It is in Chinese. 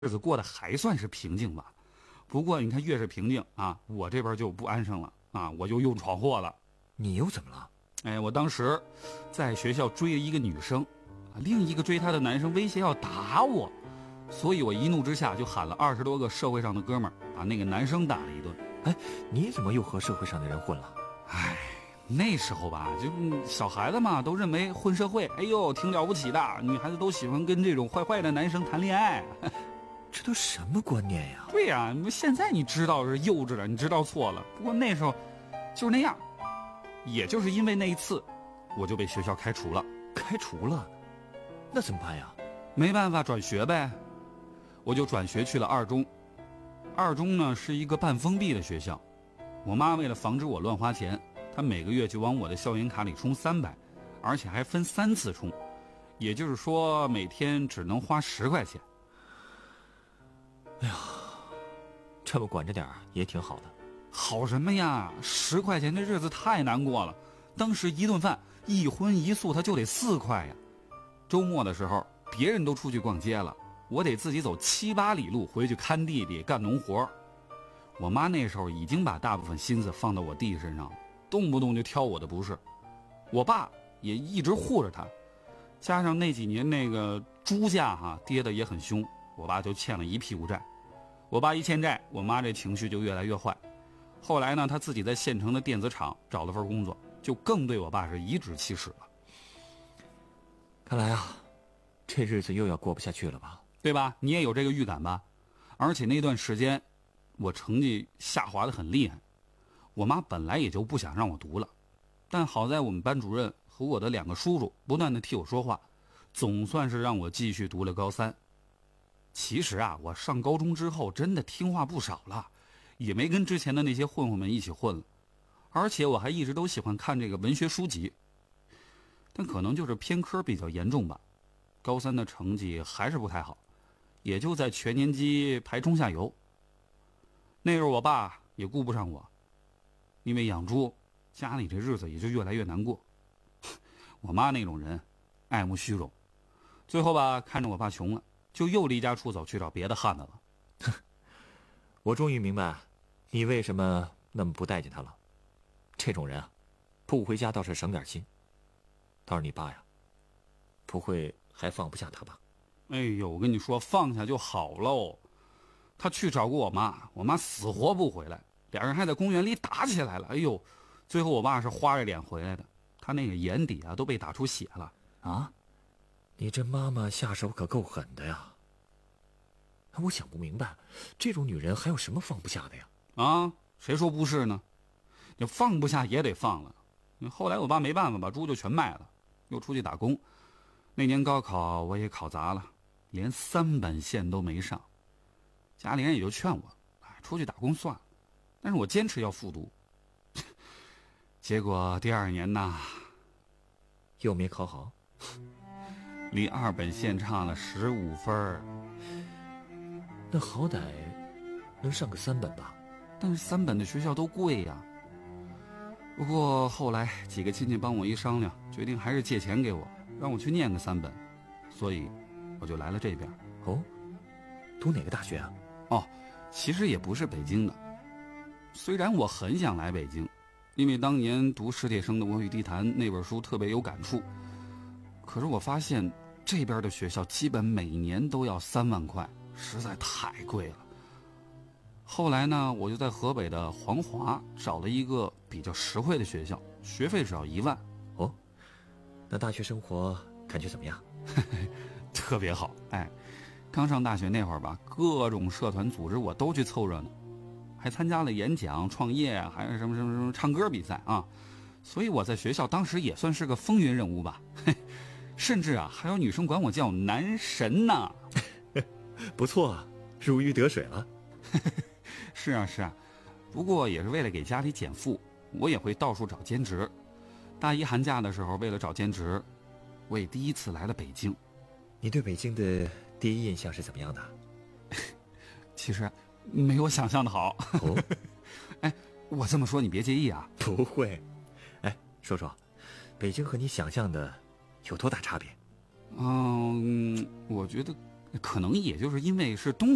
日子过得还算是平静吧。不过你看，越是平静啊，我这边就不安生了啊，我就又闯祸了。 你又怎么了？ 哎，我当时在学校追了一个女生，另一个追她的男生威胁要打我，所以我一怒之下就喊了20多个社会上的哥们儿，把那个男生打了一顿。 哎，你怎么又和社会上的人混了？ 哎，那时候吧，就小孩子嘛，都认为混社会，哎呦，挺了不起的，女孩子都喜欢跟这种坏坏的男生谈恋爱。 这都什么观念呀？ 对呀，现在你知道是幼稚了，你知道错了。不过那时候就是那样，也就是因为那一次，我就被学校开除了。 开除了？那怎么办呀？ 没办法，转学呗。我就转学去了二中。二中呢是一个半封闭的学校，我妈为了防止我乱花钱，她每个月就往我的校园卡里充300，而且还分3次充，也就是说每天只能花10块钱。 哎呀，这么管着点也挺好的。 好什么呀，10块钱的日子太难过了。当时一顿饭一荤一素，它就得4块呀。周末的时候，别人都出去逛街了，我得自己走7、8里路回去看弟弟干农活。我妈那时候已经把大部分心思放到我弟身上了，动不动就挑我的不是。我爸也一直护着他，加上那几年那个猪价跌得也很凶，我爸就欠了一屁股债。我爸一欠债，我妈这情绪就越来越坏。后来呢，他自己在县城的电子厂找了份工作，就更对我爸是颐指气使了。 看来啊，这日子又要过不下去了吧？ 对吧？你也有这个预感吧？而且那段时间，我成绩下滑得很厉害。我妈本来也就不想让我读了，但好在我们班主任和我的2个叔叔不断地替我说话，总算是让我继续读了高3。其实啊，我上高中之后真的听话不少了，也没跟之前的那些混混们一起混了，而且我还一直都喜欢看这个文学书籍。但可能就是偏科比较严重吧，高3的成绩还是不太好，也就在全年级排中下游。那时候我爸也顾不上我，因为养猪，家里这日子也就越来越难过。我妈那种人，爱慕虚荣，最后吧，看着我爸穷了，就又离家出走去找别的汉子了。 我终于明白你为什么那么不待见他了。这种人啊，不回家倒是省点心。倒是你爸呀，不会还放不下他吧？ 哎呦，我跟你说，放下就好喽。他去找过我妈，我妈死活不回来，俩人还在公园里打起来了。哎呦，最后我爸是花着脸回来的，他那个眼底啊都被打出血了。 啊，你这妈妈下手可够狠的呀！我想不明白，这种女人还有什么放不下的呀？ 啊，谁说不是呢？你放不下也得放了。后来我爸没办法，把猪就全卖了，又出去打工。那年高考我也考砸了，连3本线都没上。家里人也就劝我，出去打工算了。但是我坚持要复读。结果第2年呢， 又没考好， 离2本线差了15分。 那好歹能上个3本吧？ 但是3本的学校都贵呀。不过后来几个亲戚帮我一商量，决定还是借钱给我，让我去念个3本，所以我就来了这边。 哦，读哪个大学啊？ 哦，其实也不是北京的。虽然我很想来北京，因为当年读史铁生的《我与地坛》那本书特别有感触，可是我发现这边的学校基本每年都要3万块，实在太贵了。后来呢，我就在河北的黄华找了一个比较实惠的学校，学费只要1万。 哦，那大学生活感觉怎么样？ 特别好。哎，刚上大学那会儿吧，各种社团组织我都去凑热闹，还参加了演讲、创业，还有什么唱歌比赛啊。所以我在学校当时也算是个风云人物吧。甚至啊，还有女生管我叫男神呢。 不错啊，如鱼得水了。 是啊是啊，不过也是为了给家里减负，我也会到处找兼职。大1寒假的时候，为了找兼职，我也第一次来了北京。 你对北京的第一印象是怎么样的？ 其实没我想象的好。 哦， 哎，我这么说你别介意啊。 不会。哎，说说，北京和你想象的有多大差别？ 我觉得可能也就是因为是冬